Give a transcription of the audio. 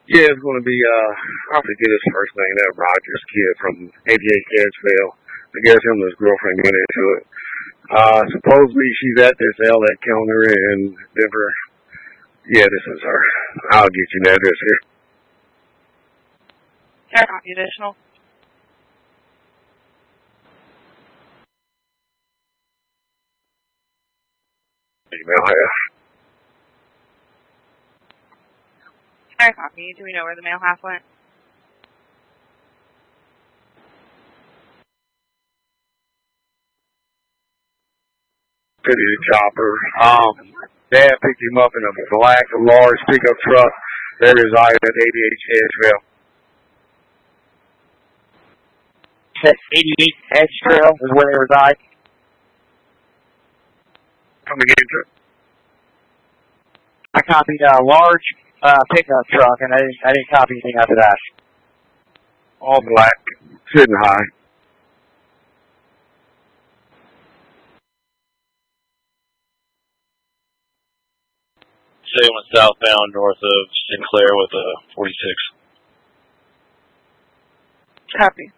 Yeah, it's going to be, I forget his first name, that Rogers kid from ABA Edgevale. I guess him and his girlfriend get into it. Supposedly she's at this outlet counter in Denver. Yeah, this is her. I'll get you the address here. Fair copy, additional. Email half. Fair copy. Do we know where the mail half went? City chopper. Dad picked him up in a black, large pickup truck. They reside at 88 Edgevale. That's 88 Edgevale is where they reside. Come again, sir. I copied a large pickup truck, and I didn't copy anything after that. All black, sitting high. Say went southbound north of Sinclair with a 46. Copy.